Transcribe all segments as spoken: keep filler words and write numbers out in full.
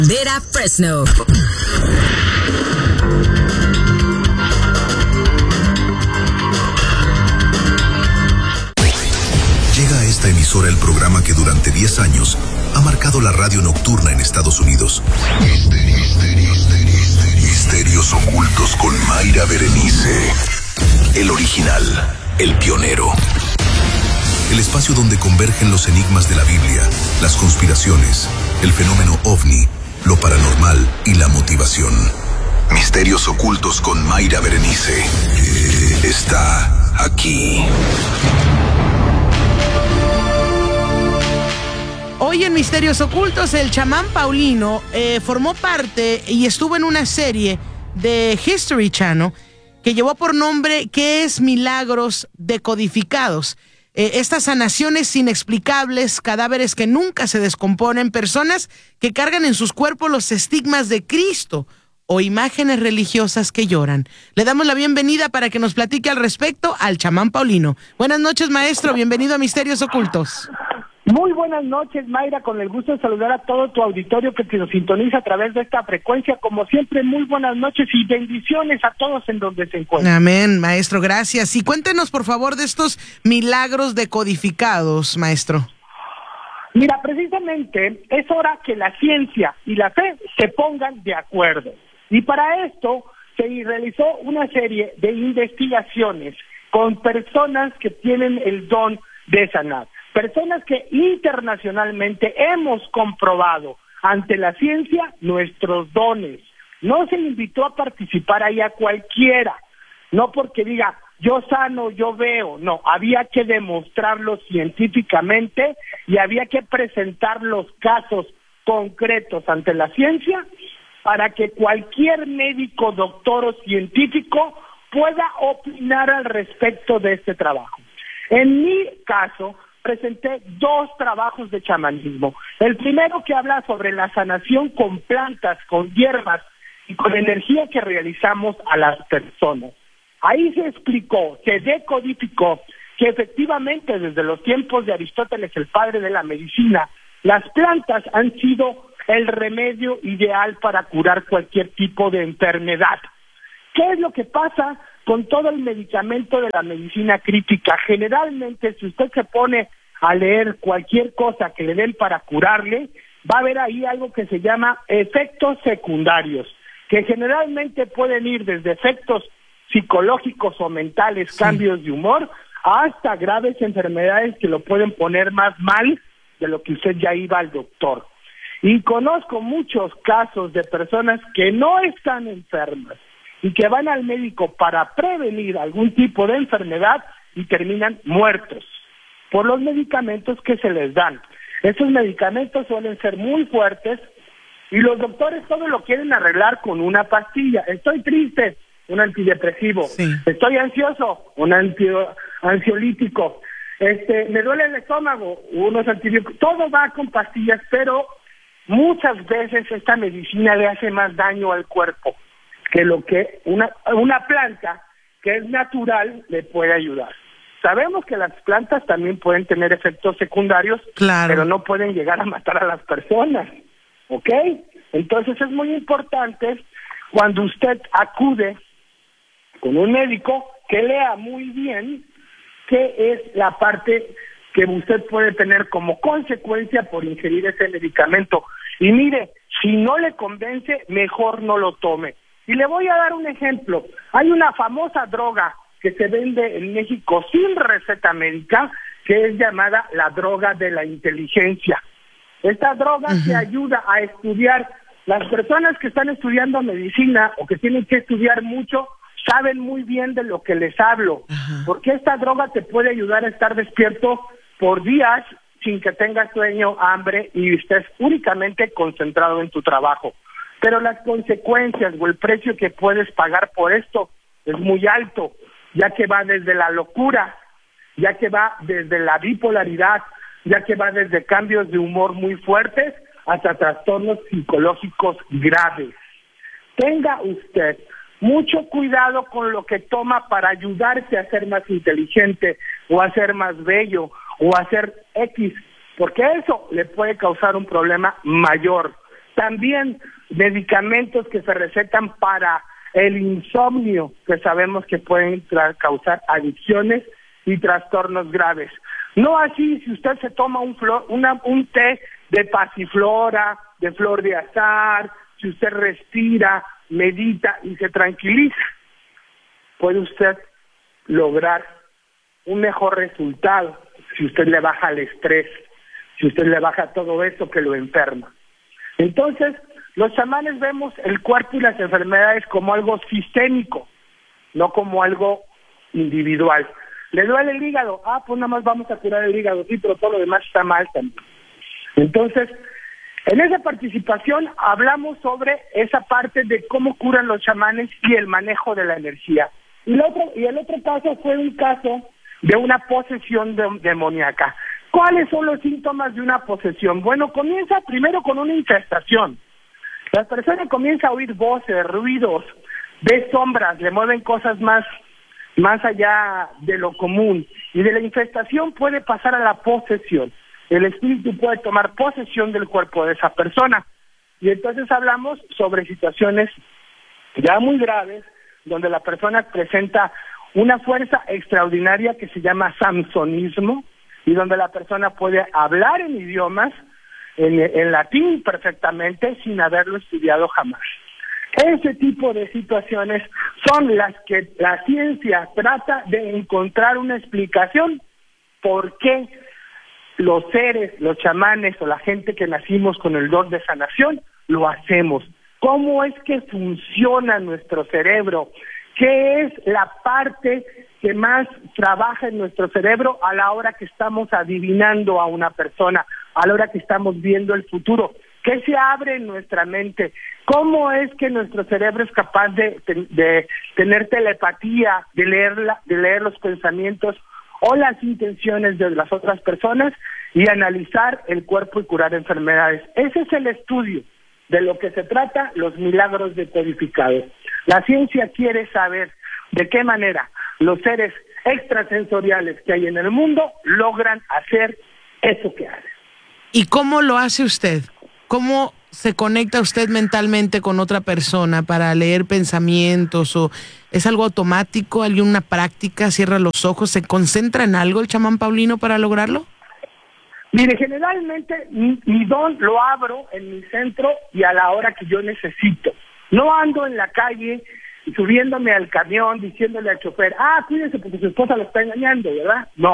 Bandera Fresno. Llega a esta emisora el programa que durante diez años ha marcado la radio nocturna en Estados Unidos. Misterio, misterio, misterio, misterio. Misterios ocultos con Mayra Berenice. El original, el pionero. El espacio donde convergen los enigmas de la Biblia, las conspiraciones, el fenómeno ovni, lo paranormal y la motivación. Misterios ocultos con Mayra Berenice. Eh, está aquí. Hoy en Misterios Ocultos, el chamán Paulino eh, formó parte y estuvo en una serie de History Channel que llevó por nombre ¿Qué es Milagros Decodificados? Eh, estas sanaciones inexplicables, cadáveres que nunca se descomponen, personas que cargan en sus cuerpos los estigmas de Cristo o imágenes religiosas que lloran. Le damos la bienvenida para que nos platique al respecto al chamán Paulino. Buenas noches, maestro. Bienvenido a Misterios Ocultos. Muy buenas noches, Mayra, con el gusto de saludar a todo tu auditorio que te nos sintoniza a través de esta frecuencia. Como siempre, muy buenas noches y bendiciones a todos en donde se encuentren. Amén, maestro, gracias. Y cuéntenos, por favor, de estos milagros decodificados, maestro. Mira, precisamente es hora que la ciencia y la fe se pongan de acuerdo. Y para esto se realizó una serie de investigaciones con personas que tienen el don de sanar. Personas que internacionalmente hemos comprobado ante la ciencia nuestros dones. No se invitó a participar ahí a cualquiera, no porque diga yo sano, yo veo, no, había que demostrarlo científicamente y había que presentar los casos concretos ante la ciencia para que cualquier médico, doctor o científico pueda opinar al respecto de este trabajo. En mi caso, presenté dos trabajos de chamanismo. El primero que habla sobre la sanación con plantas, con hierbas y con energía que realizamos a las personas. Ahí se explicó, se decodificó que efectivamente desde los tiempos de Aristóteles, el padre de la medicina, las plantas han sido el remedio ideal para curar cualquier tipo de enfermedad. ¿Qué es lo que pasa con todo el medicamento de la medicina crítica? Generalmente, si usted se pone a leer cualquier cosa que le den para curarle, va a ver ahí algo que se llama efectos secundarios, que generalmente pueden ir desde efectos psicológicos o mentales, sí, cambios de humor, hasta graves enfermedades que lo pueden poner más mal de lo que usted ya iba al doctor. Y conozco muchos casos de personas que no están enfermas y que van al médico para prevenir algún tipo de enfermedad y terminan muertos por los medicamentos que se les dan. Esos medicamentos suelen ser muy fuertes y los doctores todo lo quieren arreglar con una pastilla. Estoy triste, un antidepresivo. Sí. Estoy ansioso, un anti ansiolítico. Este, me duele el estómago, unos antibióticos. Todo va con pastillas, pero muchas veces esta medicina le hace más daño al cuerpo que lo que una, una planta que es natural le puede ayudar. Sabemos que las plantas también pueden tener efectos secundarios, claro, pero no pueden llegar a matar a las personas, ¿ok? Entonces es muy importante cuando usted acude con un médico que lea muy bien qué es la parte que usted puede tener como consecuencia por ingerir ese medicamento. Y mire, si no le convence, mejor no lo tome. Y le voy a dar un ejemplo. Hay una famosa droga que se vende en México sin receta médica, que es llamada la droga de la inteligencia. Esta droga uh-huh. te ayuda a estudiar. Las personas que están estudiando medicina o que tienen que estudiar mucho, saben muy bien de lo que les hablo, uh-huh. porque esta droga te puede ayudar a estar despierto por días sin que tengas sueño, hambre y estés únicamente concentrado en tu trabajo. Pero las consecuencias o el precio que puedes pagar por esto es muy alto, ya que va desde la locura, ya que va desde la bipolaridad, ya que va desde cambios de humor muy fuertes hasta trastornos psicológicos graves. Tenga usted mucho cuidado con lo que toma para ayudarse a ser más inteligente o a ser más bello o a ser X, porque eso le puede causar un problema mayor. También medicamentos que se recetan para el insomnio, que sabemos que pueden causar adicciones y trastornos graves. No así si usted se toma un, flor, una, un té de pasiflora, de flor de azar, si usted respira, medita y se tranquiliza, puede usted lograr un mejor resultado si usted le baja el estrés, si usted le baja todo eso que lo enferma. Entonces, los chamanes vemos el cuerpo y las enfermedades como algo sistémico, no como algo individual. ¿Le duele el hígado? Ah, pues nada más vamos a curar el hígado, sí, pero todo lo demás está mal también. Entonces, en esa participación hablamos sobre esa parte de cómo curan los chamanes y el manejo de la energía. Y el otro, y el otro caso fue un caso de una posesión de, demoníaca. ¿Cuáles son los síntomas de una posesión? Bueno, comienza primero con una infestación. La persona comienza a oír voces, ruidos, ve sombras, le mueven cosas más, más allá de lo común. Y de la infestación puede pasar a la posesión. El espíritu puede tomar posesión del cuerpo de esa persona. Y entonces hablamos sobre situaciones ya muy graves, donde la persona presenta una fuerza extraordinaria que se llama samsonismo, y donde la persona puede hablar en idiomas, en, en latín perfectamente, sin haberlo estudiado jamás. Ese tipo de situaciones son las que la ciencia trata de encontrar una explicación por qué los seres, los chamanes o la gente que nacimos con el don de sanación, lo hacemos. ¿Cómo es que funciona nuestro cerebro? ¿Qué es la parte que más trabaja en nuestro cerebro a la hora que estamos adivinando a una persona, a la hora que estamos viendo el futuro? ¿Qué se abre en nuestra mente? ¿Cómo es que nuestro cerebro es capaz de, de, de tener telepatía, de leer, la, de leer los pensamientos o las intenciones de las otras personas y analizar el cuerpo y curar enfermedades? Ese es el estudio de lo que se trata, los milagros decodificados. La ciencia quiere saber de qué manera los seres extrasensoriales que hay en el mundo logran hacer eso que hacen. ¿Y cómo lo hace usted? ¿Cómo se conecta usted mentalmente con otra persona para leer pensamientos? ¿O es algo automático? ¿Hay una práctica? ¿Cierra los ojos? ¿Se concentra en algo el chamán Paulino para lograrlo? Mire, generalmente mi, mi don lo abro en mi centro y a la hora que yo necesito. No ando en la calle subiéndome al camión diciéndole al chofer, ah, cuídese porque su esposa lo está engañando, ¿verdad? No.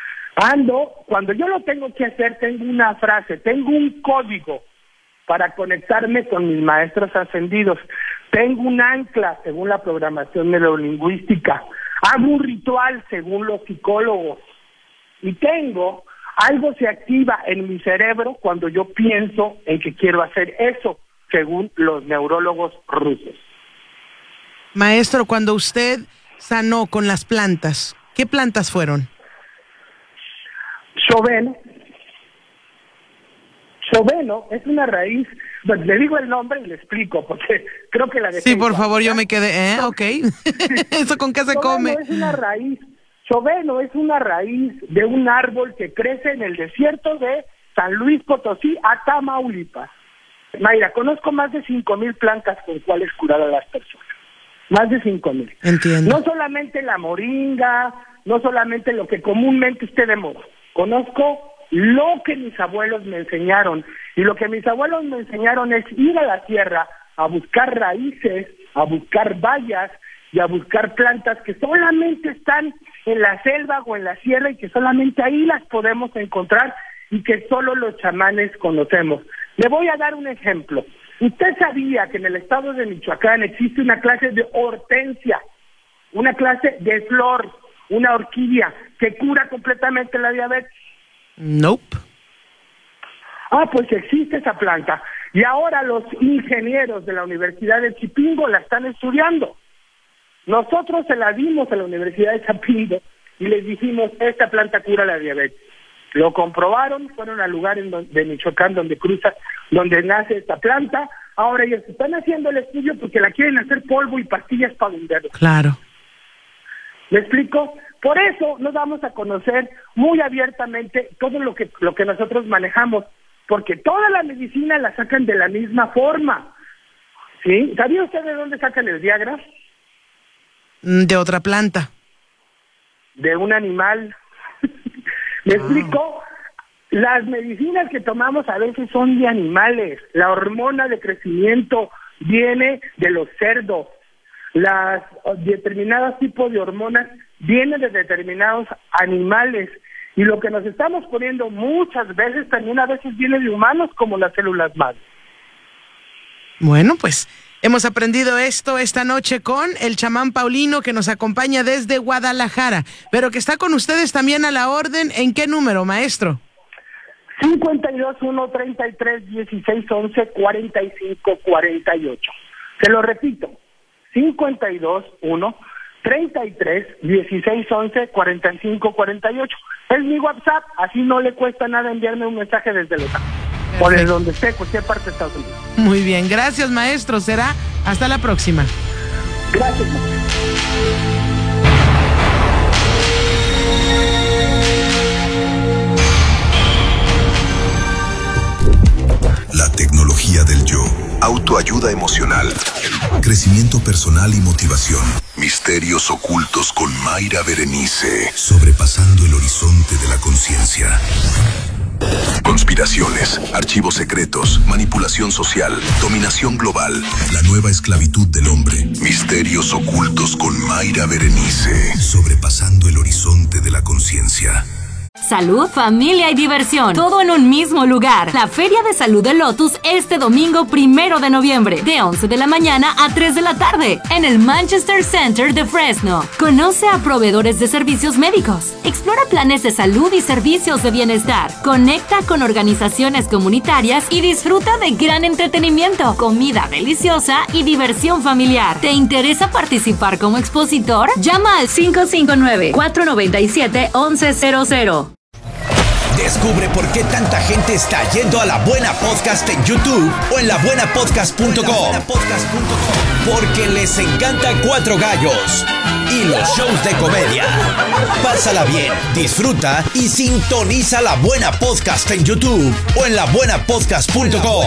Ando, cuando yo lo tengo que hacer, tengo una frase, tengo un código para conectarme con mis maestros ascendidos. Tengo un ancla según la programación neurolingüística. Hago un ritual según los psicólogos. Y tengo, algo se activa en mi cerebro cuando yo pienso en que quiero hacer eso, según los neurólogos rusos. Maestro, cuando usted sanó con las plantas, ¿qué plantas fueron? Shoveno. Shoveno es una raíz, pues, le digo el nombre y le explico, porque creo que la dejé. Sí, por favor, yo me quedé, ¿eh? Ok. ¿Eso con qué se Shoveno come? Es una raíz, Shoveno es una raíz de un árbol que crece en el desierto de San Luis Potosí a Tamaulipas. Mayra, conozco más de cinco mil plantas con cuales curar a las personas. Más de cinco mil. Entiendo. No solamente la moringa, no solamente lo que comúnmente esté de moda. Conozco lo que mis abuelos me enseñaron. Y lo que mis abuelos me enseñaron es ir a la tierra a buscar raíces, a buscar bayas y a buscar plantas que solamente están en la selva o en la sierra y que solamente ahí las podemos encontrar y que solo los chamanes conocemos. Le voy a dar un ejemplo. ¿Usted sabía que en el estado de Michoacán existe una clase de hortensia, una clase de flor, una orquídea que cura completamente la diabetes? Nope. Ah, pues existe esa planta. Y ahora los ingenieros de la Universidad de Chipingo la están estudiando. Nosotros se la dimos a la Universidad de Chipingo y les dijimos, esta planta cura la diabetes. Lo comprobaron, fueron al lugar en donde, de Michoacán donde cruza, donde nace esta planta. Ahora ellos están haciendo el estudio porque la quieren hacer polvo y pastillas para venderlo. Claro. ¿Me explico? Por eso nos vamos a conocer muy abiertamente todo lo que lo que nosotros manejamos. porque toda la medicina la sacan de la misma forma, ¿sí? ¿Sabía usted de dónde sacan el Viagra? De otra planta. De un animal. ¿Me oh. explico? Las medicinas que tomamos a veces son de animales. La hormona de crecimiento viene de los cerdos. Las determinados tipos de hormonas vienen de determinados animales. Y lo que nos estamos poniendo muchas veces también a veces viene de humanos, como las células madre. Bueno, pues hemos aprendido esto esta noche con el chamán Paulino, que nos acompaña desde Guadalajara, pero que está con ustedes también a la orden. ¿En qué número, maestro? cincuenta y dos, uno, treinta y tres, dieciséis, once, cuarenta y cinco, cuarenta y ocho. Se lo repito, cincuenta y dos, uno, treinta y tres, dieciséis, once, cuarenta y cinco, cuarenta y ocho. Es mi WhatsApp, así no le cuesta nada enviarme un mensaje desde Los Ángeles. O desde donde esté, cualquier parte de Estados Unidos. Muy bien, gracias, maestro. Será hasta la próxima. Gracias, maestro. La tecnología del yo, autoayuda emocional, crecimiento personal y motivación. Misterios ocultos con Mayra Berenice, sobrepasando el horizonte de la conciencia. Conspiraciones, archivos secretos, manipulación social, dominación global, la nueva esclavitud del hombre. Misterios ocultos con Mayra Berenice, sobrepasando el horizonte de la conciencia. Salud, familia y diversión, todo en un mismo lugar. La Feria de Salud de Lotus este domingo primero de noviembre, de once de la mañana a tres de la tarde, en el Manchester Center de Fresno. Conoce a proveedores de servicios médicos, explora planes de salud y servicios de bienestar, conecta con organizaciones comunitarias y disfruta de gran entretenimiento, comida deliciosa y diversión familiar. ¿Te interesa participar como expositor? Llama al cinco cinco nueve, cuatro nueve siete, once cero cero. Descubre por qué tanta gente está yendo a La Buena Podcast en YouTube o en la buena podcast punto com. Porque les encanta Cuatro Gallos y los shows de comedia. Pásala bien, disfruta y sintoniza La Buena Podcast en YouTube o en la buena podcast punto com.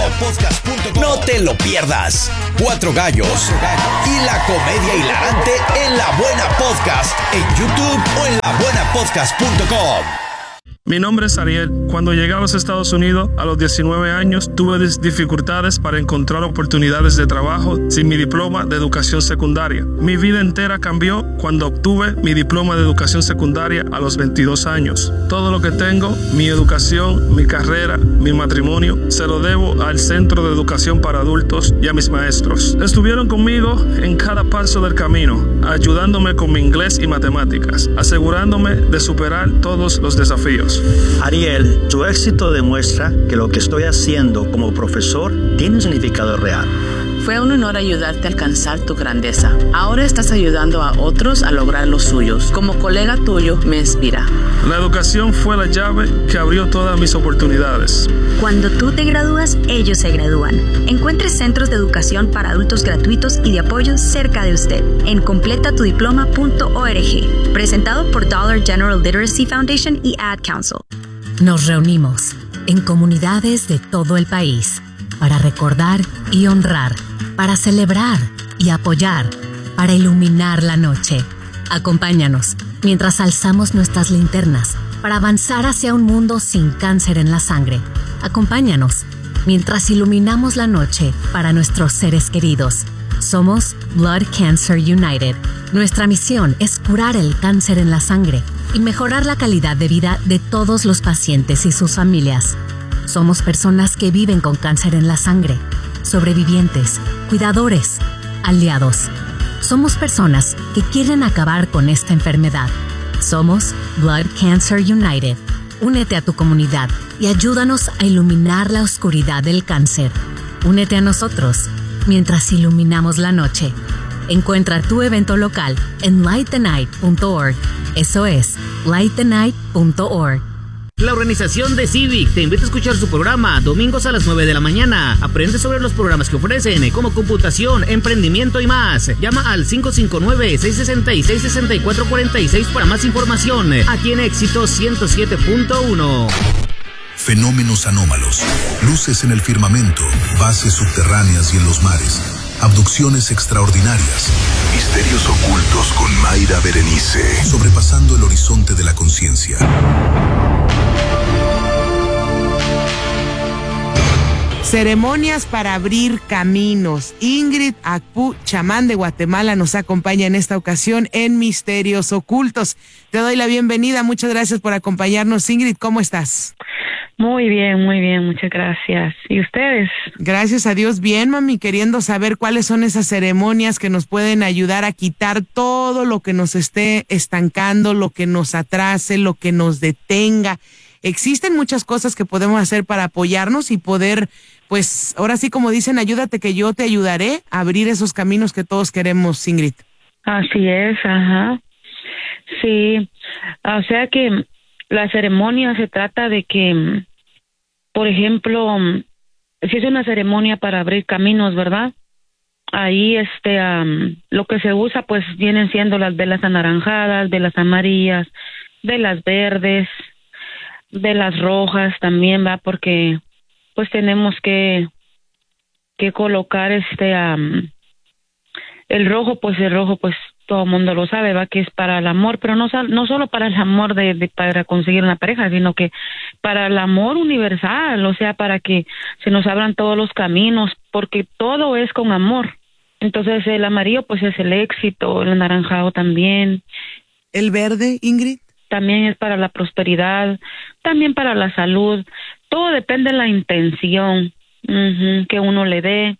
No te lo pierdas. Cuatro Gallos y la comedia hilarante en La Buena Podcast en YouTube o en la buena podcast punto com. Mi nombre es Ariel. Cuando llegué a los Estados Unidos a los diecinueve años, tuve dificultades para encontrar oportunidades de trabajo sin mi diploma de educación secundaria. Mi vida entera cambió cuando obtuve mi diploma de educación secundaria a los veintidós años. Todo lo que tengo, mi educación, mi carrera, mi matrimonio, se lo debo al Centro de Educación para Adultos y a mis maestros. Estuvieron conmigo en cada paso del camino, ayudándome con mi inglés y matemáticas, asegurándome de superar todos los desafíos. Ariel, tu éxito demuestra que lo que estoy haciendo como profesor tiene un significado real. Fue un honor ayudarte a alcanzar tu grandeza. Ahora estás ayudando a otros a lograr los suyos. Como colega tuyo, me inspira. La educación fue la llave que abrió todas mis oportunidades. Cuando tú te gradúas, ellos se gradúan. Encuentre centros de educación para adultos gratuitos y de apoyo cerca de usted en completa tu diploma punto org. Presentado por Dollar General Literacy Foundation y Ad Council. Nos reunimos en comunidades de todo el país para recordar y honrar, para celebrar y apoyar, para iluminar la noche. Acompáñanos mientras alzamos nuestras linternas para avanzar hacia un mundo sin cáncer en la sangre. Acompáñanos mientras iluminamos la noche para nuestros seres queridos. Somos Blood Cancer United. Nuestra misión es curar el cáncer en la sangre y mejorar la calidad de vida de todos los pacientes y sus familias. Somos personas que viven con cáncer en la sangre, sobrevivientes, cuidadores, aliados. Somos personas que quieren acabar con esta enfermedad. Somos Blood Cancer United. Únete a tu comunidad y ayúdanos a iluminar la oscuridad del cáncer. Únete a nosotros mientras iluminamos la noche. Encuentra tu evento local en light the night punto org. Eso es, light the night punto org. La organización de Civic te invita a escuchar su programa domingos a las nueve de la mañana. Aprende sobre los programas que ofrecen, como computación, emprendimiento y más. Llama al cinco cinco nueve, seis seis seis, seis cuatro cuatro seis para más información. Aquí en Éxito ciento siete punto uno. fenómenos anómalos, luces en el firmamento, bases subterráneas y en los mares, abducciones extraordinarias, misterios ocultos con Mayra Berenice, sobrepasando el horizonte de la conciencia. Ceremonias para abrir caminos. Ingrid Akpu, chamán de Guatemala, nos acompaña en esta ocasión en Misterios Ocultos. Te doy la bienvenida. Muchas gracias por acompañarnos, Ingrid. ¿Cómo estás? Muy bien, muy bien. Muchas gracias. ¿Y ustedes? Gracias a Dios. Bien, mami. Queriendo saber cuáles son esas ceremonias que nos pueden ayudar a quitar todo lo que nos esté estancando, lo que nos atrase, lo que nos detenga. Existen muchas cosas que podemos hacer para apoyarnos y poder, pues, ahora sí, como dicen, ayúdate que yo te ayudaré a abrir esos caminos que todos queremos, Ingrid. Así es, ajá. Sí, o sea que la ceremonia se trata de que, por ejemplo, si es una ceremonia para abrir caminos, ¿verdad? Ahí, este, um, lo que se usa, pues, vienen siendo las velas anaranjadas, velas amarillas, velas verdes, de las rojas también, va, porque pues tenemos que que colocar este um, el rojo, pues el rojo pues todo el mundo lo sabe, va, que es para el amor, pero no no solo para el amor de, de para conseguir una pareja, sino que para el amor universal, o sea, para que se nos abran todos los caminos, porque todo es con amor. Entonces el amarillo pues es el éxito, el anaranjado también. ¿El verde, Ingrid? También es para la prosperidad, también para la salud. Todo depende de la intención uh-huh, que uno le dé.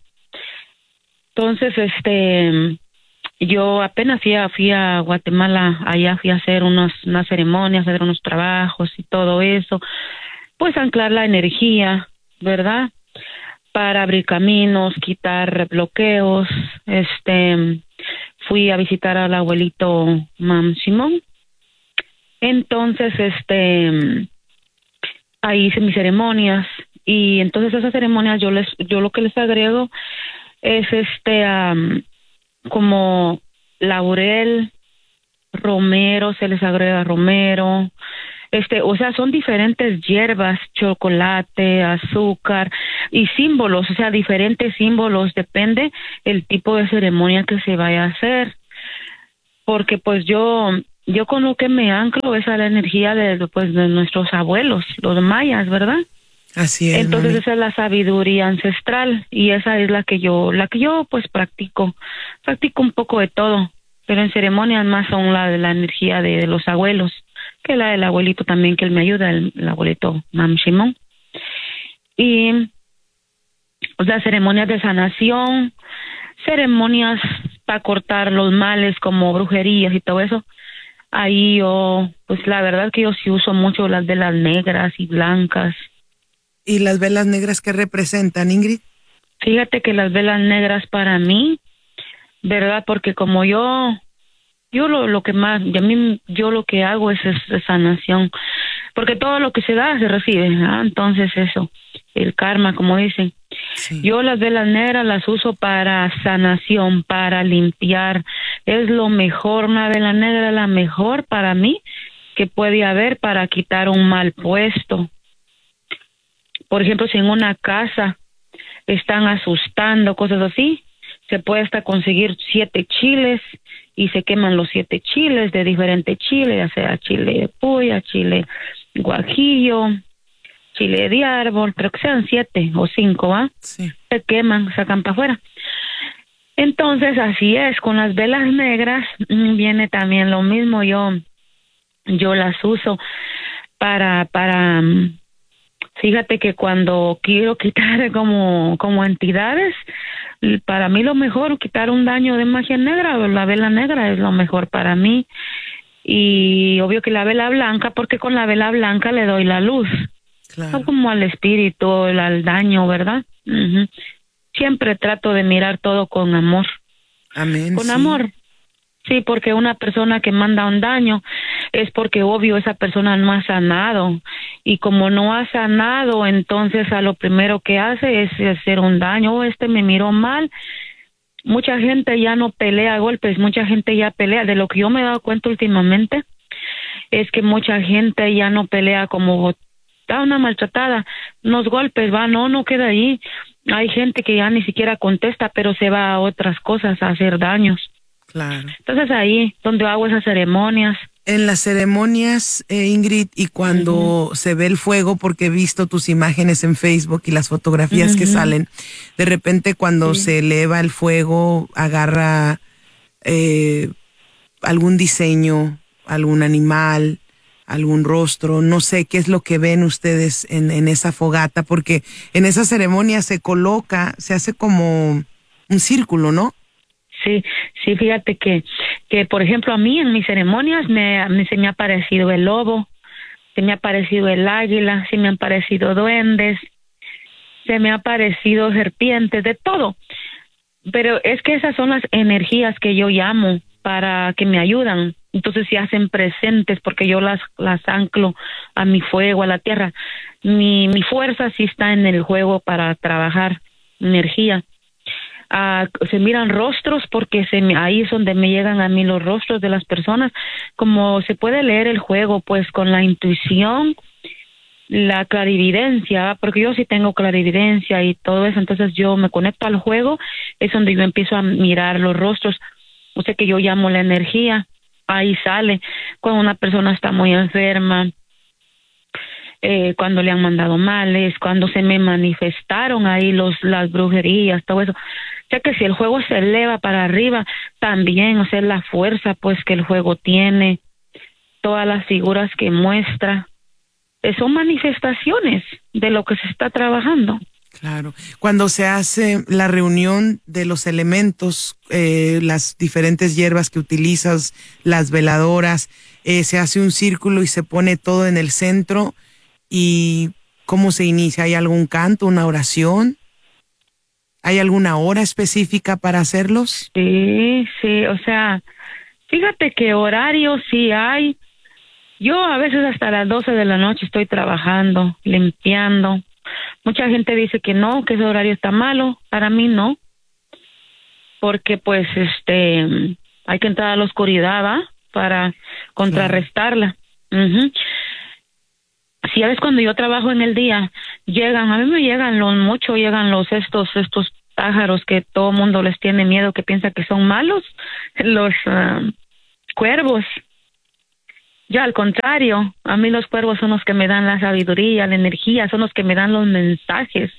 Entonces, este, yo apenas fui a, fui a Guatemala, allá fui a hacer unos, unas ceremonias, hacer unos trabajos y todo eso. Pues anclar la energía, ¿verdad? Para abrir caminos, quitar bloqueos. Este, fui a visitar al abuelito Mam Simón. Entonces, este, ahí hice mis ceremonias y entonces esas ceremonias yo les, yo lo que les agrego es este, um, como laurel, romero, se les agrega romero, este, o sea, son diferentes hierbas, chocolate, azúcar y símbolos, o sea, diferentes símbolos, depende el tipo de ceremonia que se vaya a hacer, porque pues yo Yo con lo que me anclo es a la energía de, pues, de nuestros abuelos, los mayas, ¿verdad? Así es. Entonces mami. esa es la sabiduría ancestral y esa es la que yo, la que yo pues practico, practico un poco de todo, pero en ceremonias más son la de la energía de, de los abuelos, que la del abuelito también que él me ayuda, el, el abuelito Mam Shimon. Y o sea, ceremonias de sanación, ceremonias para cortar los males como brujerías y todo eso. Ahí yo, pues la verdad que yo sí uso mucho las velas negras y blancas. ¿Y las velas negras qué representan, Ingrid? Fíjate que las velas negras para mí, ¿verdad? Porque como yo, yo lo, lo que más, y a mí, yo lo que hago es, es, es sanación. Porque todo lo que se da se recibe, ¿ah? Entonces eso, el karma, como dicen. Sí. Yo las velas negras las uso para sanación, para limpiar. Es lo mejor, una vela negra es la mejor para mí que puede haber para quitar un mal puesto. Por ejemplo, si en una casa están asustando, cosas así, se puede hasta conseguir siete chiles y se queman los siete chiles de diferente chile, ya sea chile de puya, chile guajillo, chile de árbol, creo que sean siete o cinco, ¿va? Sí. Se queman, sacan para afuera. Entonces, así es, con las velas negras mmm, viene también lo mismo, yo yo las uso para, para, fíjate que cuando quiero quitar como, como entidades, para mí lo mejor, quitar un daño de magia negra, la vela negra es lo mejor para mí. Y obvio que la vela blanca, porque con la vela blanca le doy la luz. Claro. No como al espíritu, al daño, ¿verdad? Uh-huh. Siempre trato de mirar todo con amor. Amén. Con sí. amor. Sí, porque una persona que manda un daño es porque obvio esa persona no ha sanado. Y como no ha sanado, entonces a lo primero que hace es hacer un daño. Oh, este me miró mal. Mucha gente ya no pelea a golpes, mucha gente ya pelea. De lo que yo me he dado cuenta últimamente es que mucha gente ya no pelea como está una maltratada, unos golpes, va, no, no queda ahí. Hay gente que ya ni siquiera contesta, pero se va a otras cosas, a hacer daños. Claro. Entonces ahí, donde hago esas ceremonias. En las ceremonias, eh, Ingrid, y cuando uh-huh. se ve el fuego, porque he visto tus imágenes en Facebook y las fotografías uh-huh. que salen, de repente cuando sí. se eleva el fuego, agarra eh, algún diseño, algún animal, algún rostro, no sé qué es lo que ven ustedes en, en esa fogata, porque en esa ceremonia se coloca, se hace como un círculo, ¿no? Sí, sí, fíjate que, que por ejemplo a mí en mis ceremonias me, me, se me ha aparecido el lobo, se me ha aparecido el águila, se me han aparecido duendes, se me ha aparecido serpientes, de todo. Pero es que esas son las energías que yo llamo para que me ayudan. Entonces se hacen presentes porque yo las las anclo a mi fuego, a la tierra. Mi, mi fuerza sí está en el juego para trabajar energía. Uh, se miran rostros porque se me, ahí es donde me llegan a mí los rostros de las personas, como se puede leer el juego pues con la intuición, la clarividencia, porque yo sí tengo clarividencia y todo eso, entonces yo me conecto al juego, es donde yo empiezo a mirar los rostros, o sea que yo llamo la energía, ahí sale cuando una persona está muy enferma, Eh, cuando le han mandado males, cuando se me manifestaron ahí los las brujerías, todo eso. O sea que si el juego se eleva para arriba, también, o sea, la fuerza pues que el juego tiene, todas las figuras que muestra, eh, son manifestaciones de lo que se está trabajando. Claro. Cuando se hace la reunión de los elementos, eh, las diferentes hierbas que utilizas, las veladoras, eh, se hace un círculo y se pone todo en el centro. ¿Y cómo se inicia? ¿Hay algún canto, una oración? ¿Hay alguna hora específica para hacerlos? Sí, sí, o sea, fíjate que horarios sí hay. Yo a veces hasta las doce de la noche estoy trabajando, limpiando. Mucha gente dice que no, que ese horario está malo. Para mí no. Porque pues este hay que entrar a la oscuridad, ¿va? Para contrarrestarla. Uh-huh. Si a veces cuando yo trabajo en el día, llegan, a mí me llegan los mucho, llegan los estos, estos pájaros que todo mundo les tiene miedo, que piensa que son malos, los uh, cuervos. Ya al contrario, a mí los cuervos son los que me dan la sabiduría, la energía, son los que me dan los mensajes.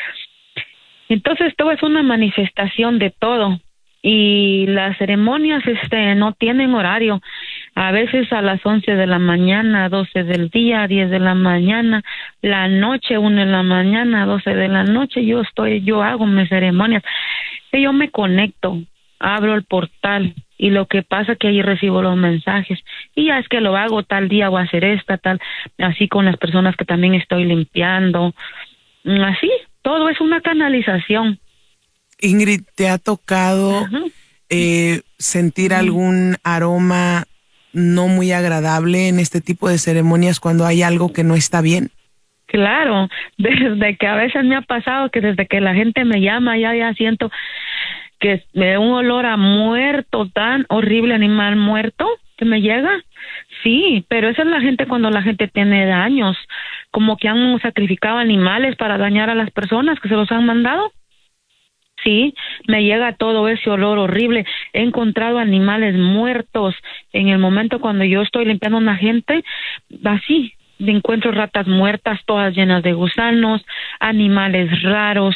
Entonces todo es una manifestación de todo. Y las ceremonias este no tienen horario. A veces a las once de la mañana, doce del día, diez de la mañana, la noche, una de la mañana, doce de la noche, yo estoy, yo hago mis ceremonias. Y yo me conecto, abro el portal y lo que pasa es que ahí recibo los mensajes. Y ya es que lo hago tal día, voy a hacer esta, tal, así con las personas que también estoy limpiando. Así, todo es una canalización. Ingrid, ¿te ha tocado eh, sentir algún aroma no muy agradable en este tipo de ceremonias cuando hay algo que no está bien? Claro, desde que a veces me ha pasado que desde que la gente me llama ya ya siento que me da un olor a muerto, tan horrible, animal muerto que me llega. Sí, pero esa es la gente cuando la gente tiene daños, como que han sacrificado animales para dañar a las personas que se los han mandado. Sí, me llega todo ese olor horrible. He encontrado animales muertos en el momento cuando yo estoy limpiando a una gente, así, encuentro ratas muertas, todas llenas de gusanos, animales raros,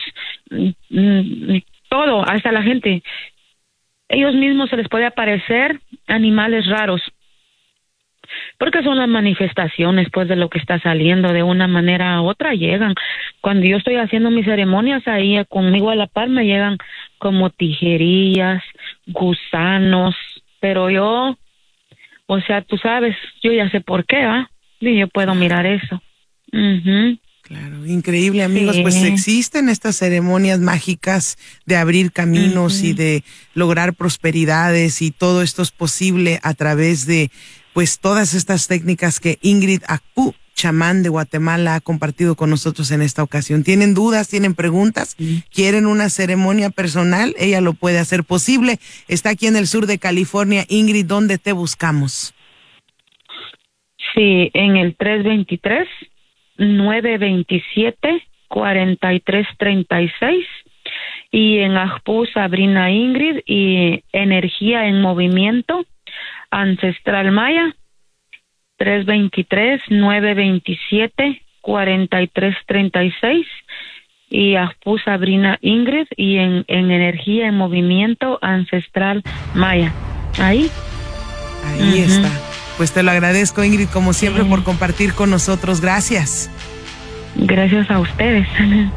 todo, hasta la gente. Ellos mismos se les puede aparecer animales raros. Porque son las manifestaciones pues de lo que está saliendo, de una manera a otra llegan. Cuando yo estoy haciendo mis ceremonias ahí conmigo a la par me llegan como tijerillas, gusanos, pero yo, o sea, tú sabes, yo ya sé por qué, ¿va? Y yo puedo mirar eso. Uh-huh. Claro, increíble, amigos. Sí. Pues existen estas ceremonias mágicas de abrir caminos uh-huh. y de lograr prosperidades, y todo esto es posible a través de pues todas estas técnicas que Ingrid Akpu, chamán de Guatemala, ha compartido con nosotros en esta ocasión. ¿Tienen dudas? ¿Tienen preguntas? Sí. ¿Quieren una ceremonia personal? Ella lo puede hacer posible. Está aquí en el sur de California. Ingrid, ¿dónde te buscamos? Sí, en el tres veintitrés nueve veintisiete, cuarenta y tres treinta y seis. Y en Ajpú, Sabrina Ingrid, y Energía en Movimiento, Ancestral Maya, tres veintitrés, nueve veintisiete, cuarenta y tres treinta y seis. Y Ajpú, Sabrina Ingrid, y en, en Energía en Movimiento, Ancestral Maya. Ahí. Ahí uh-huh. está. Pues te lo agradezco, Ingrid, como siempre, sí. por compartir con nosotros. Gracias. Gracias a ustedes.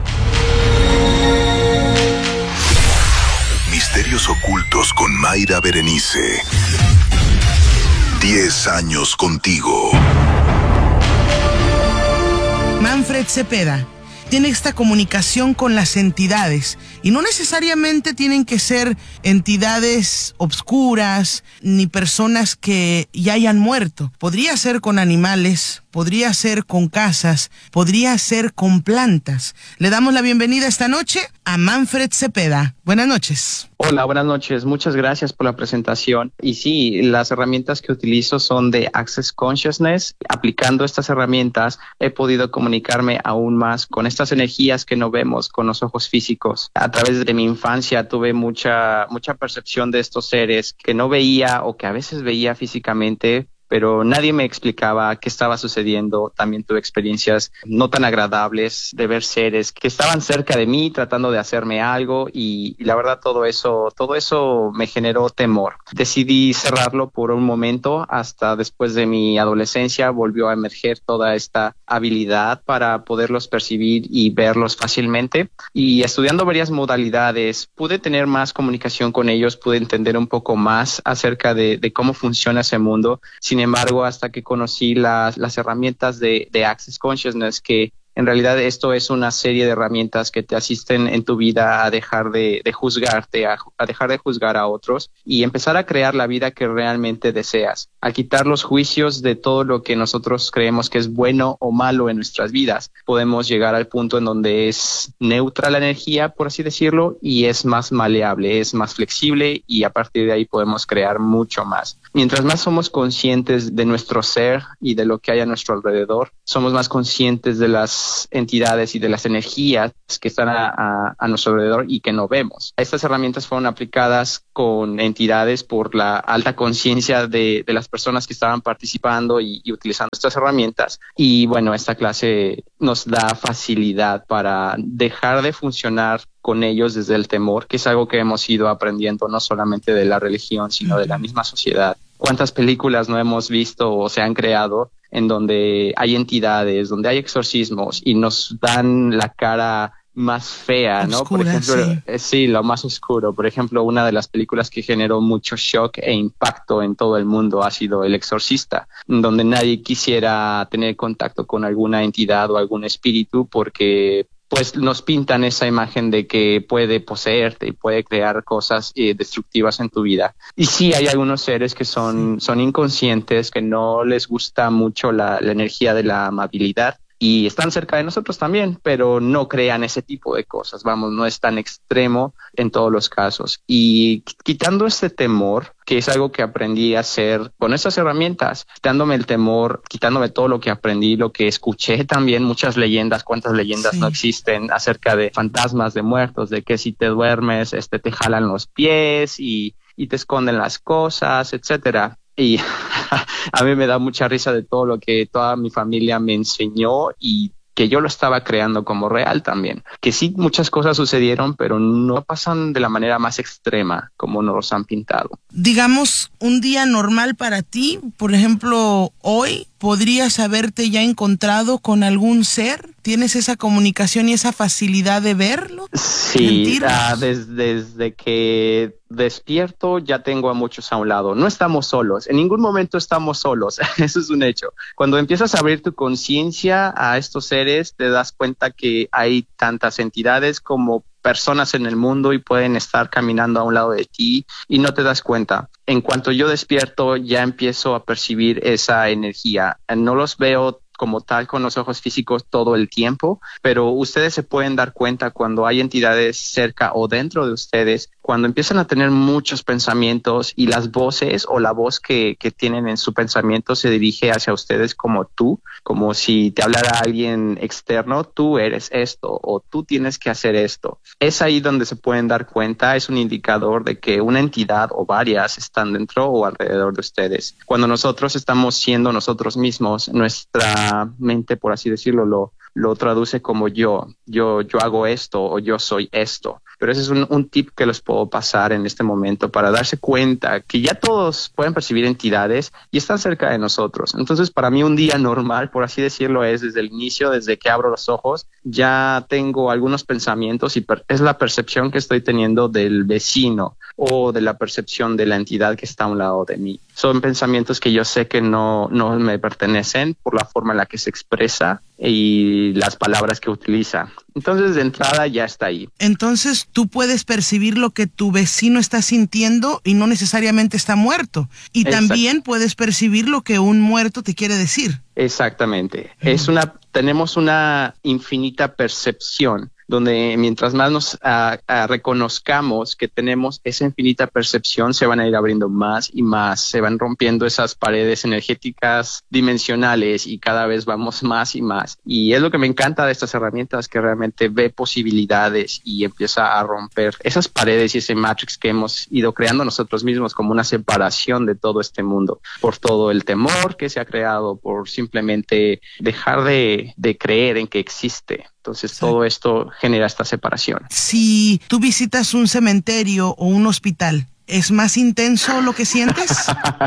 Misterios ocultos con Mayra Berenice. Diez años contigo. Manfred Cepeda tiene esta comunicación con las entidades y no necesariamente tienen que ser entidades obscuras ni personas que ya hayan muerto. Podría ser con animales, podría ser con casas, podría ser con plantas. Le damos la bienvenida esta noche a Manfred Cepeda. Buenas noches. Hola, buenas noches. Muchas gracias por la presentación. Y sí, las herramientas que utilizo son de Access Consciousness. Aplicando estas herramientas he podido comunicarme aún más con estas energías que no vemos con los ojos físicos. A través de mi infancia tuve mucha, mucha percepción de estos seres que no veía o que a veces veía físicamente, pero nadie me explicaba qué estaba sucediendo. También tuve experiencias no tan agradables de ver seres que estaban cerca de mí tratando de hacerme algo y, y la verdad todo eso, todo eso me generó temor. Decidí cerrarlo por un momento. Hasta después de mi adolescencia volvió a emerger toda esta habilidad para poderlos percibir y verlos fácilmente. Y estudiando varias modalidades pude tener más comunicación con ellos, pude entender un poco más acerca de, de cómo funciona ese mundo. Sin embargo, hasta que conocí las, las herramientas de, de Access Consciousness, que en realidad esto es una serie de herramientas que te asisten en tu vida a dejar de, de juzgarte, a, a dejar de juzgar a otros y empezar a crear la vida que realmente deseas, a quitar los juicios de todo lo que nosotros creemos que es bueno o malo en nuestras vidas. Podemos llegar al punto en donde es neutra la energía, por así decirlo, y es más maleable, es más flexible y a partir de ahí podemos crear mucho más. Mientras más somos conscientes de nuestro ser y de lo que hay a nuestro alrededor, somos más conscientes de las entidades y de las energías que están a, a, a nuestro alrededor y que no vemos. Estas herramientas fueron aplicadas con entidades por la alta conciencia de, de las personas que estaban participando y, y utilizando estas herramientas. Y bueno, esta clase nos da facilidad para dejar de funcionar con ellos desde el temor, que es algo que hemos ido aprendiendo no solamente de la religión, sino de la misma sociedad. ¿Cuántas películas no hemos visto o se han creado en donde hay entidades, donde hay exorcismos y nos dan la cara más fea, ¿no? Oscura, por ejemplo, sí. Eh, sí, lo más oscuro. Por ejemplo, una de las películas que generó mucho shock e impacto en todo el mundo ha sido El Exorcista, donde nadie quisiera tener contacto con alguna entidad o algún espíritu porque pues nos pintan esa imagen de que puede poseerte y puede crear cosas eh, destructivas en tu vida. Y sí, hay algunos seres que son, son inconscientes, que no les gusta mucho la, la energía de la amabilidad y están cerca de nosotros también, pero no crean ese tipo de cosas. Vamos, no es tan extremo en todos los casos. Y quitando este temor, que es algo que aprendí a hacer con estas herramientas, quitándome el temor, quitándome todo lo que aprendí, lo que escuché también, muchas leyendas, cuántas leyendas sí. no existen acerca de fantasmas, de muertos, de que si te duermes, este, te jalan los pies y, y te esconden las cosas, etcétera. Y a mí me da mucha risa de todo lo que toda mi familia me enseñó y que yo lo estaba creando como real también. Que sí, muchas cosas sucedieron, pero no pasan de la manera más extrema como nos los han pintado. Digamos, un día normal para ti, por ejemplo, hoy, ¿podrías haberte ya encontrado con algún ser? ¿Tienes esa comunicación y esa facilidad de verlo? Sí, uh, desde, desde que despierto ya tengo a muchos a un lado. No estamos solos, en ningún momento estamos solos, eso es un hecho. Cuando empiezas a abrir tu conciencia a estos seres, te das cuenta que hay tantas entidades como personas en el mundo y pueden estar caminando a un lado de ti y no te das cuenta. En cuanto yo despierto, ya empiezo a percibir esa energía. No los veo como tal con los ojos físicos todo el tiempo, pero ustedes se pueden dar cuenta cuando hay entidades cerca o dentro de ustedes, cuando empiezan a tener muchos pensamientos y las voces o la voz que, que tienen en su pensamiento se dirige hacia ustedes como tú, como si te hablara alguien externo, tú eres esto o tú tienes que hacer esto. Es ahí donde se pueden dar cuenta, es un indicador de que una entidad o varias están dentro o alrededor de ustedes. Cuando nosotros estamos siendo nosotros mismos, nuestra mente, por así decirlo, lo, lo traduce como yo, yo, yo hago esto o yo soy esto. Pero ese es un, un tip que les puedo pasar en este momento para darse cuenta que ya todos pueden percibir entidades y están cerca de nosotros. Entonces, para mí un día normal, por así decirlo, es desde el inicio, desde que abro los ojos, ya tengo algunos pensamientos y per- es la percepción que estoy teniendo del vecino o de la percepción de la entidad que está a un lado de mí. Son pensamientos que yo sé que no, no me pertenecen por la forma en la que se expresa y las palabras que utiliza. Entonces, de entrada ya está ahí. Entonces, tú puedes percibir lo que tu vecino está sintiendo y no necesariamente está muerto. Y Exacto. También puedes percibir lo que un muerto te quiere decir. Exactamente. Mm. Es una, tenemos una infinita percepción donde mientras más nos uh, uh, reconozcamos que tenemos esa infinita percepción, se van a ir abriendo más y más, se van rompiendo esas paredes energéticas dimensionales y cada vez vamos más y más. Y es lo que me encanta de estas herramientas, que realmente ve posibilidades y empieza a romper esas paredes y ese matrix que hemos ido creando nosotros mismos como una separación de todo este mundo, por todo el temor que se ha creado, por simplemente dejar de, de creer en que existe. Entonces sí. Todo esto genera esta separación. Si tú visitas un cementerio o un hospital, ¿es más intenso lo que sientes?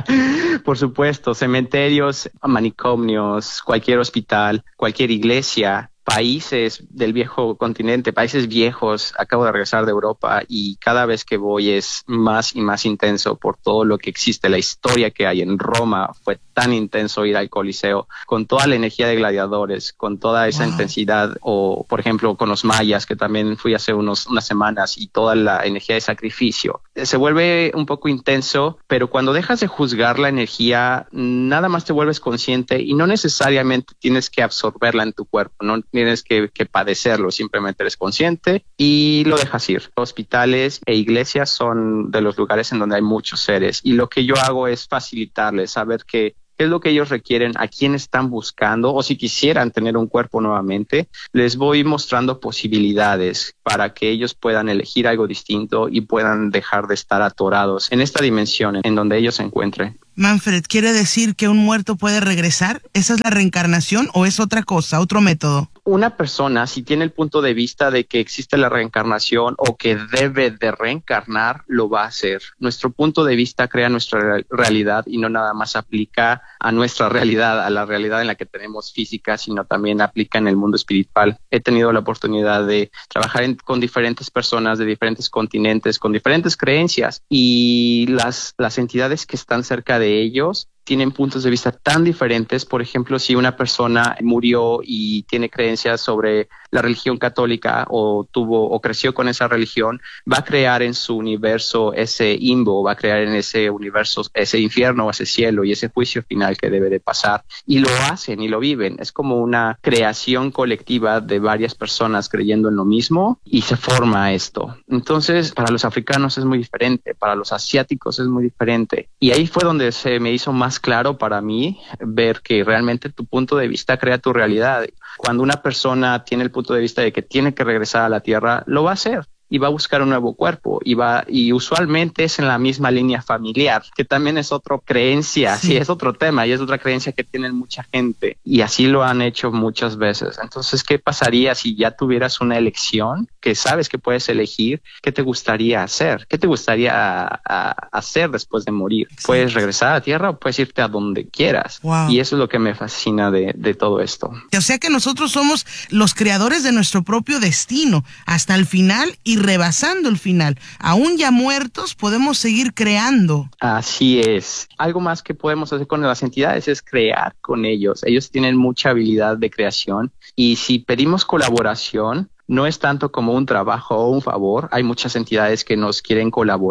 Por supuesto, cementerios, manicomios, cualquier hospital, cualquier iglesia, países del viejo continente, países viejos. Acabo de regresar de Europa y cada vez que voy es más y más intenso por todo lo que existe. La historia que hay en Roma fue tan intenso ir al Coliseo, con toda la energía de gladiadores, con toda esa wow. intensidad, o por ejemplo con los mayas, que también fui hace unos, unas semanas, y toda la energía de sacrificio. Se vuelve un poco intenso, pero cuando dejas de juzgar la energía, nada más te vuelves consciente y no necesariamente tienes que absorberla en tu cuerpo, no tienes que, que padecerlo, simplemente eres consciente y lo dejas ir. Hospitales e iglesias son de los lugares en donde hay muchos seres, y lo que yo hago es facilitarles, saber que qué es lo que ellos requieren, a quién están buscando, o si quisieran tener un cuerpo nuevamente, les voy mostrando posibilidades para que ellos puedan elegir algo distinto y puedan dejar de estar atorados en esta dimensión en donde ellos se encuentren. Manfred, ¿quiere decir que un muerto puede regresar? ¿Esa es la reencarnación o es otra cosa, otro método? Una persona, si tiene el punto de vista de que existe la reencarnación o que debe de reencarnar, lo va a hacer. Nuestro punto de vista crea nuestra realidad y no nada más aplica a nuestra realidad, a la realidad en la que tenemos física, sino también aplica en el mundo espiritual. He tenido la oportunidad de trabajar en, con diferentes personas de diferentes continentes, con diferentes creencias, y las, las entidades que están cerca de ellos tienen puntos de vista tan diferentes. Por ejemplo, si una persona murió y tiene creencias sobre la religión católica o tuvo o creció con esa religión, va a crear en su universo ese limbo, va a crear en ese universo ese infierno o ese cielo y ese juicio final que debe de pasar. Y lo hacen y lo viven. Es como una creación colectiva de varias personas creyendo en lo mismo y se forma esto. Entonces, para los africanos es muy diferente, para los asiáticos es muy diferente. Y ahí fue donde se me hizo más claro para mí ver que realmente tu punto de vista crea tu realidad. Cuando una persona tiene el punto de vista de que tiene que regresar a la Tierra, lo va a hacer y va a buscar un nuevo cuerpo y va y usualmente es en la misma línea familiar, que también es otra creencia, sí. sí, es otro tema y es otra creencia que tienen mucha gente y así lo han hecho muchas veces. Entonces, ¿qué pasaría si ya tuvieras una elección que sabes que puedes elegir? ¿Qué te gustaría hacer? ¿Qué te gustaría a, a hacer después de morir? Sí. Puedes regresar a la Tierra o puedes irte a donde quieras. Wow. Y eso es lo que me fascina de, de todo esto. O sea que nosotros somos los creadores de nuestro propio destino hasta el final y rebasando el final. Aún ya muertos podemos seguir creando. Así es. Algo más que podemos hacer con las entidades es crear con ellos. Ellos tienen mucha habilidad de creación y si pedimos colaboración, no es tanto como un trabajo o un favor. Hay muchas entidades que nos quieren colaborar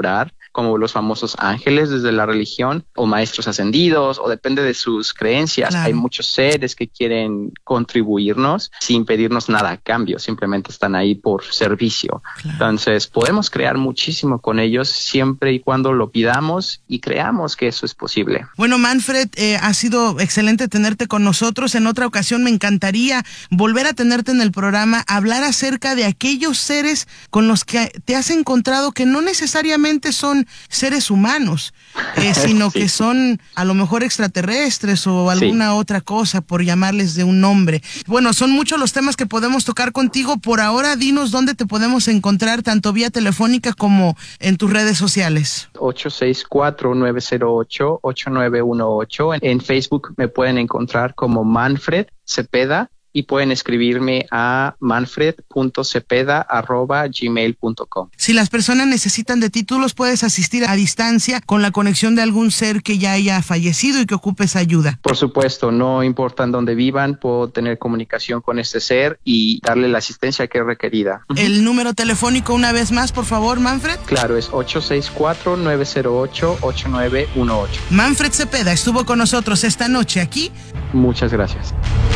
como los famosos ángeles desde la religión, o maestros ascendidos, o depende de sus creencias. Claro. Hay muchos seres que quieren contribuirnos sin pedirnos nada a cambio, simplemente están ahí por servicio. Claro. Entonces, podemos crear muchísimo con ellos siempre y cuando lo pidamos y creamos que eso es posible. Bueno, Manfred, eh, ha sido excelente tenerte con nosotros. En otra ocasión me encantaría volver a tenerte en el programa, hablar acerca de aquellos seres con los que te has encontrado que no necesariamente son seres humanos, eh, sino sí. que son a lo mejor extraterrestres o alguna sí. otra cosa, por llamarles de un nombre. Bueno, son muchos los temas que podemos tocar contigo. Por ahora, dinos dónde te podemos encontrar, tanto vía telefónica como en tus redes sociales. ocho seis cuatro, nueve cero ocho, ocho nueve uno ocho. En Facebook me pueden encontrar como Manfred Cepeda y pueden escribirme a manfred punto cepeda arroba gmail punto com. Si las personas necesitan de títulos, puedes asistir a distancia con la conexión de algún ser que ya haya fallecido y que ocupe esa ayuda. Por supuesto, no importa en dónde vivan, puedo tener comunicación con este ser y darle la asistencia que es requerida. El número telefónico una vez más, por favor, Manfred. Claro, es ocho seis cuatro, nueve cero ocho, ocho nueve uno ocho. Manfred Cepeda estuvo con nosotros esta noche aquí. Muchas gracias.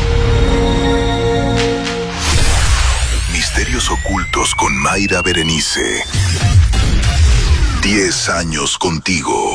Misterios ocultos con Mayra Berenice. Diez años contigo.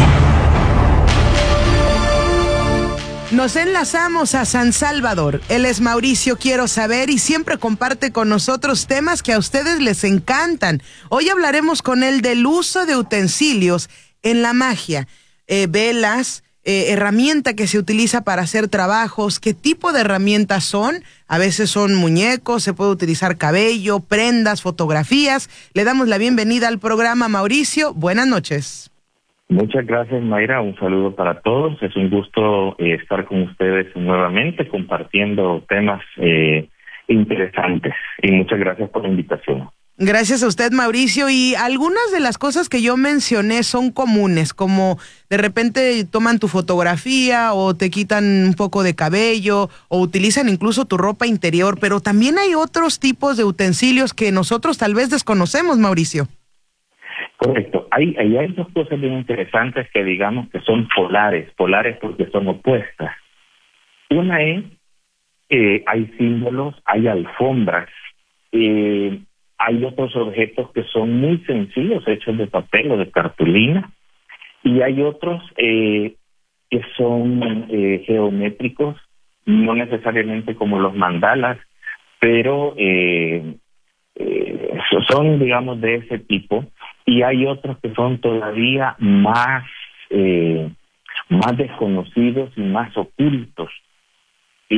Nos enlazamos a San Salvador. Él es Mauricio Quiero Saber y siempre comparte con nosotros temas que a ustedes les encantan. Hoy hablaremos con él del uso de utensilios en la magia, eh, velas, Eh, herramienta que se utiliza para hacer trabajos. ¿Qué tipo de herramientas son? A veces son muñecos, se puede utilizar cabello, prendas, fotografías. Le damos la bienvenida al programa, Mauricio. Buenas noches. Muchas gracias, Mayra. Un saludo para todos. Es un gusto eh, estar con ustedes nuevamente compartiendo temas eh, interesantes. Y muchas gracias por la invitación. Gracias a usted, Mauricio. Y algunas de las cosas que yo mencioné son comunes, como de repente toman tu fotografía o te quitan un poco de cabello o utilizan incluso tu ropa interior, pero también hay otros tipos de utensilios que nosotros tal vez desconocemos, Mauricio. Correcto. Hay, hay, hay dos cosas bien interesantes que digamos que son polares, polares porque son opuestas. Una es, eh, hay símbolos, hay alfombras, eh, hay otros objetos que son muy sencillos, hechos de papel o de cartulina, y hay otros eh, que son eh, geométricos, no necesariamente como los mandalas, pero eh, eh, son, digamos, de ese tipo, y hay otros que son todavía más, eh, más desconocidos y más ocultos.